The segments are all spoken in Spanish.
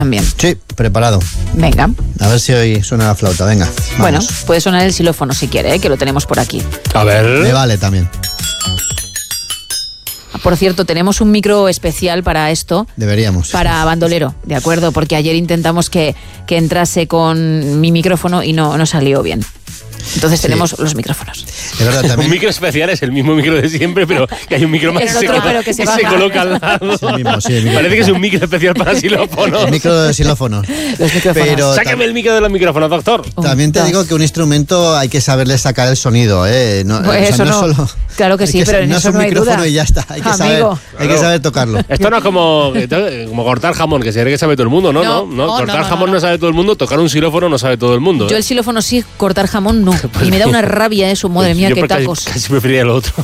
También. Sí, preparado. Venga. A ver si hoy suena la flauta, venga. Vamos. Bueno, puede sonar el xilófono si quiere, que lo tenemos por aquí. A ver. Me vale también. Por cierto, tenemos un micro especial para esto. Deberíamos. Para bandolero, ¿de acuerdo? Porque ayer intentamos que entrase con mi micrófono y no salió bien. Entonces tenemos los micrófonos. Es verdad, también. Un micro especial es el mismo micro de siempre, pero que hay un micro más Es que otro, pero que se baja. coloca al lado. Es el mismo, sí, el mismo. Parece que es un micro especial para xilófonos. El micro de xilófono. Los micrófonos. Pero Sáqueme el micro de los micrófonos, doctor. también te digo que un instrumento hay que saberle sacar el sonido, ¿eh? No, Pues eso no. Solo, Claro que sí, pero en no eso es un no hay micrófono duda. y ya está. Hay que Amigo. saber tocarlo. Esto no es como cortar jamón, que se cree que sabe todo el mundo, ¿no? No, Cortar jamón no sabe todo el mundo, tocar un xilófono no sabe todo el mundo. Yo el xilófono sí, cortar jamón no. Y me da una rabia eso, madre mía, Yo qué casi- tacos. Casi preferiría lo otro.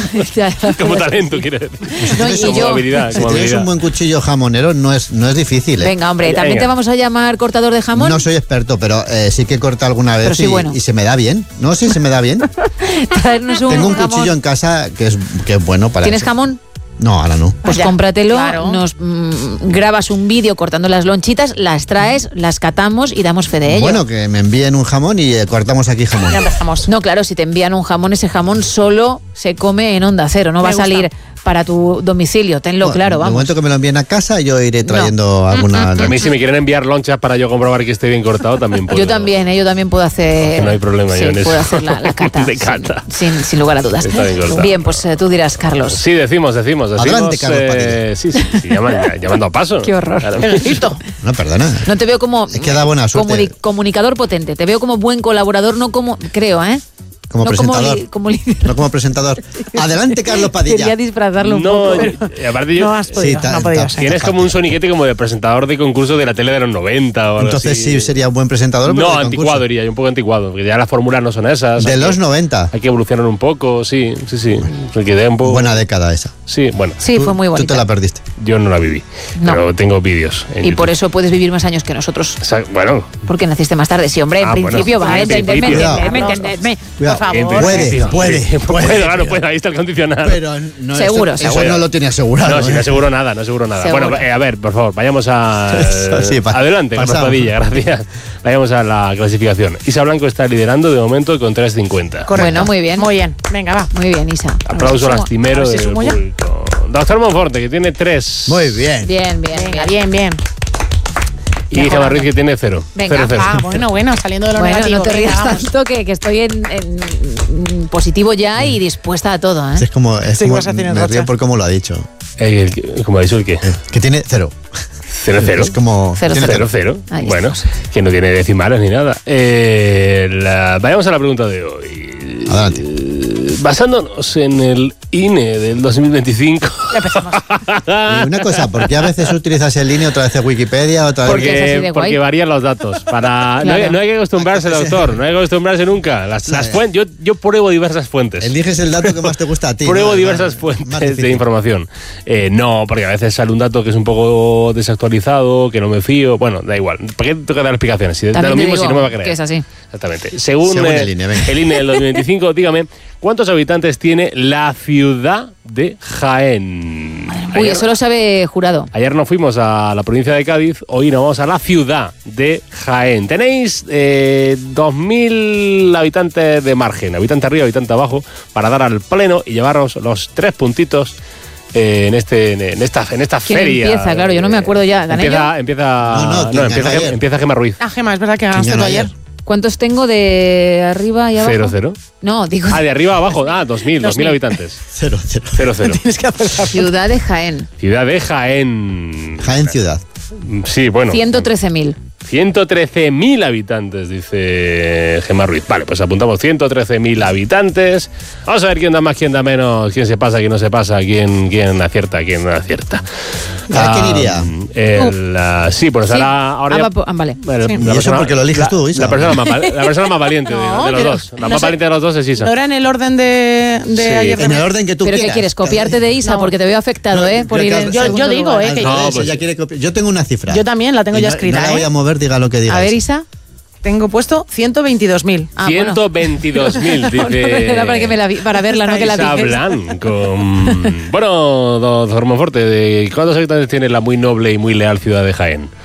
Como talento, quiere decir. No, y Como yo- habilidad. Si Como tienes habilidad. un buen cuchillo jamonero, no es difícil, ¿eh? Venga, hombre, ¿también Venga. te vamos a llamar cortador de jamón? No soy experto, pero sí que he cortado alguna Pero vez sí, bueno. y se me da bien. No, sí, se me da bien. Traernos Tengo un jamón. cuchillo en casa que es bueno para ¿Tienes eso. jamón? No, ahora no. Pues Ya, cómpratelo, claro. nos grabas un vídeo cortando las lonchitas, las traes, las catamos y damos fe de ello. Bueno, que me envíen un jamón y cortamos aquí jamón. Ya empezamos. No, claro, si te envían un jamón, ese jamón solo se come en Onda Cero, no Me va a gusta. salir para tu domicilio, tenlo Bueno, claro, De vamos. momento que me lo envíen a casa, yo iré trayendo alguna. A mí si me quieren enviar lonchas para yo comprobar que esté bien cortado, también puedo. Yo también puedo hacer... Que no hay problema sí, yo en eso. puedo hacer la cata. De cata. Sin lugar a dudas. Está bien cortado. Bien, pues tú dirás, Carlos. Sí, decimos. Adelante, Carlos Padilla. Sí, llamando a paso. Qué horror. Claro. El grito. No, perdona. No te veo como... Es que da buena suerte. Comunicador potente, te veo como buen colaborador, no como... Creo, ¿eh? Como no presentador. como líder. No como presentador. Adelante, Carlos Padilla. Quería disfrazarlo un No, poco. aparte yo... No has podido, Sí, no ha podido ser. Tienes como un soniquete como de presentador de concurso de la tele de los 90 o algo Entonces así. sí sería un buen presentador. pero No, de anticuado concurso. diría yo, un poco anticuado, porque ya las fórmulas no son esas. De hay los que- 90. Hay que evolucionar un poco, sí. Me quedé un poco... Buena década esa. Sí, bueno, Sí, fue muy Tú bonito. te la perdiste. yo no la viví, No. pero tengo vídeos en Y YouTube. por eso puedes vivir más años que nosotros. Bueno, Porque naciste más tarde. Sí, hombre, en Ah, bueno. principio, En vale, principio. entendedme. Cuidado. Por en favor. principio. Puede. Puede, ahí está el condicional. Pero no, Seguro, eso seguro. no lo tenía asegurado. No, si no ¿eh? aseguro nada, Seguro. Bueno, a ver, por favor, vayamos a... Sí, Adelante, Carlos pasamos. Padilla, gracias. Vayamos a la clasificación. Isa Blanco está liderando de momento con 3.50. Bueno, muy bien. Muy bien. Venga, va. Muy bien, Isa. Aplauso Sumo. lastimero A ver si del sumo ya. público. Doctor Monforte, que tiene 3. Muy bien. Bien. Venga, bien. Y Gemma Ruiz, que tiene 0. Venga, 0. Ah, bueno, saliendo de lo Bueno, negativo. no te venga, rías vamos. tanto que estoy en positivo ya y dispuesta a todo, ¿eh? Es como, Sí, vas a hacer en me racha. río por cómo lo ha dicho. ¿Cómo ha dicho el qué? Que tiene 0. 0. Es como... Cero, tiene cero. 0. Ahí Bueno, estamos. que no tiene decimales ni nada. Vayamos a la pregunta de hoy. Adelante. Basándonos en el INE del 2025. Ya empezamos. Y una cosa, ¿por qué a veces utilizas el INE, otra vez Wikipedia, otra vez... Porque es así de guay. Porque varían los datos. Claro. No hay que acostumbrarse, doctor. No hay que acostumbrarse nunca. Las fuentes, yo pruebo diversas fuentes. Eliges el dato que más te gusta a ti. Pruebo ¿no? diversas Más fuentes difícil. de información. No, porque a veces sale un dato que es un poco desactualizado, que no me fío. Bueno, da igual. ¿Para qué tengo que dar explicaciones? Si da También lo te mismo digo si no me va a creer. que es así. Exactamente. Según el INE, venga. el INE del 2025, dígame, ¿cuántos habitantes tiene la ciudad de Jaén? Uy, eso lo sabe Jurado. Ayer nos fuimos a la provincia de Cádiz, hoy nos vamos a la ciudad de Jaén. Tenéis 2.000 habitantes de margen, habitante arriba, habitante abajo, para dar al pleno y llevaros los 3 puntitos en esta ¿Quién feria. empieza? Claro, yo no me acuerdo ya. ¿Gané yo? Empieza ayer. empieza Gemma Ruiz. Ah, Gemma, es verdad que ganaste tú ganó ayer. ¿Cuántos tengo de arriba y abajo? 0-0. No, digo De arriba a abajo, 2.000 habitantes. 0. 0-0. Tienes que hacer la ciudad de Jaén. Ciudad de Jaén. Jaén ciudad. Sí, bueno. 113.000. 113.000 habitantes, dice Gemma Ruiz. Vale, pues apuntamos 113.000 habitantes. Vamos a ver quién da más, quién da menos, quién se pasa, quién no se pasa, quién acierta, quién no acierta. ¿A quién iría? Sí, pues Sí. ahora ya- Vale. Bueno, Sí. la ¿Y eso porque lo eliges tú, Isa? La persona más valiente No, de los pero dos. La no más sé. valiente de los dos es Isa. ¿No era en el orden de Sí. ayer? En el orden que tú ¿Pero quieras. qué quieres? ¿Copiarte de Isa? No. Porque te veo afectado, ¿eh? Por ir en yo segundo digo, lugar. que- No, Eso pues- ya quiere copiar. Yo tengo una cifra. Yo también la tengo Y ya no- escrita, No la voy ¿eh? a mover, diga lo que diga. A ver, Isa. Isa. Tengo puesto 122.000. Ah, bueno. 122.000, dice. Era para verla, no que la Isa dices. Blanco. Bueno, doctor Monforte, ¿cuántos habitantes tiene la muy noble y muy leal ciudad de Jaén?